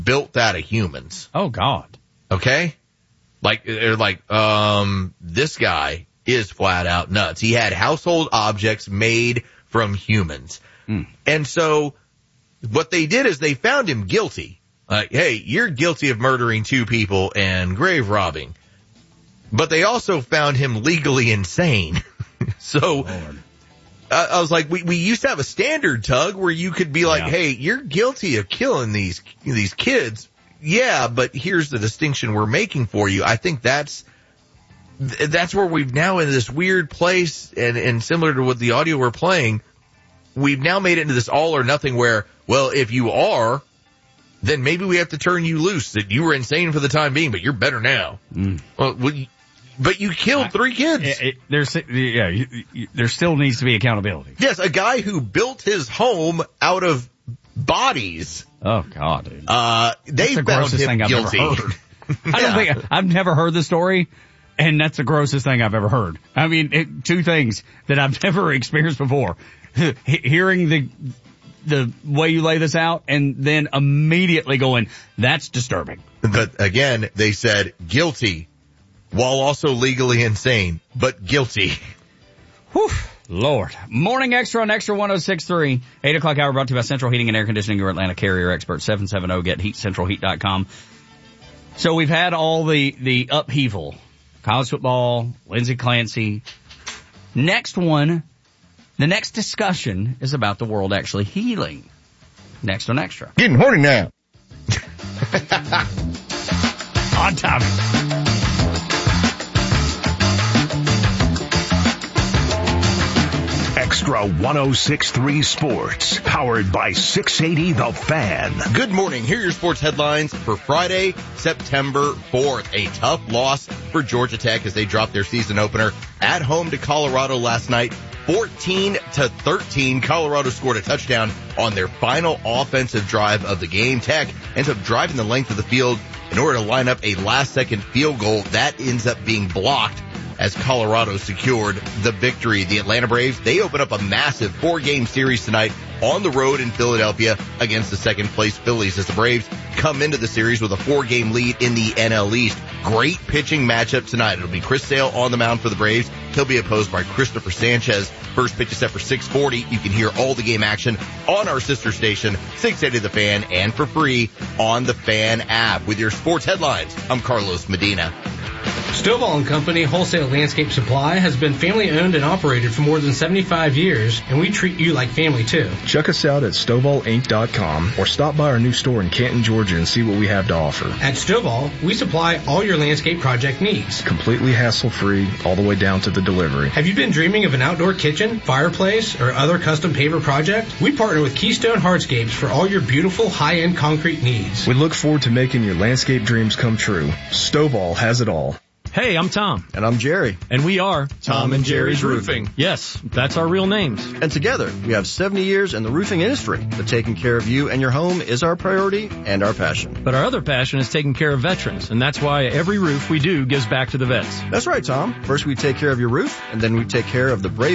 built out of humans. Oh, God. Okay? They're like, this guy is flat out nuts. He had household objects made from humans. And so what they did is they found him guilty. Like, hey, you're guilty of murdering 2 people and grave robbing. But they also found him legally insane. So I was like, we used to have a standard, Tug, where you could be like, hey, you're guilty of killing these kids. Yeah, but here's the distinction we're making for you. I think that's where we've now in this weird place, and similar to what the audio we're playing, we've now made it into this all or nothing where, well, if you are, then maybe we have to turn you loose, that you were insane for the time being, but you're better now. Well, but you killed 3 kids. There still needs to be accountability. Yes, a guy who built his home out of bodies. Oh, God, dude. They found him guilty. I've never heard the story, and that's the grossest thing I've ever heard. I mean, 2 things that I've never experienced before. Hearing the way you lay this out, and then immediately going, that's disturbing. But again, they said guilty, while also legally insane, but guilty. Whew. Lord. Morning Extra on Extra 106.3. 8 o'clock hour brought to you by Central Heating and Air Conditioning, your Atlanta carrier expert, 770-GET-HEAT, So we've had all the upheaval. College football, Lindsey Clancy. The next discussion is about the world actually healing. Next on Extra. Getting horny now. On topic. Extra 106.3 Sports, powered by 680 The Fan. Good morning. Here are your sports headlines for Friday, September 4th. A tough loss for Georgia Tech as they dropped their season opener at home to Colorado last night. 14-13. Colorado scored a touchdown on their final offensive drive of the game. Tech ends up driving the length of the field in order to line up a last-second field goal. That ends up being blocked as Colorado secured the victory. The Atlanta Braves, they open up a massive 4-game series tonight on the road in Philadelphia against the second-place Phillies as the Braves come into the series with a 4-game lead in the NL East. Great pitching matchup tonight. It'll be Chris Sale on the mound for the Braves. He'll be opposed by Christopher Sanchez. First pitch is set for 6:40. You can hear all the game action on our sister station, 680 The Fan, and for free on the Fan app. With your sports headlines, I'm Carlos Medina. Stovall & Company Wholesale Landscape Supply has been family owned and operated for more than 75 years, and we treat you like family too. Check us out at StovallInc.com or stop by our new store in Canton, Georgia and see what we have to offer. At Stovall, we supply all your landscape project needs. Completely hassle-free, all the way down to the delivery. Have you been dreaming of an outdoor kitchen, fireplace, or other custom paver project? We partner with Keystone Hardscapes for all your beautiful high-end concrete needs. We look forward to making your landscape dreams come true. Stovall has it all. Hey, I'm Tom. And I'm Jerry. And we are Tom and Jerry's Roofing. Yes, that's our real names. And together, we have 70 years in the roofing industry. But taking care of you and your home is our priority and our passion. But our other passion is taking care of veterans, and that's why every roof we do gives back to the vets. That's right, Tom. First we take care of your roof, and then we take care of the brave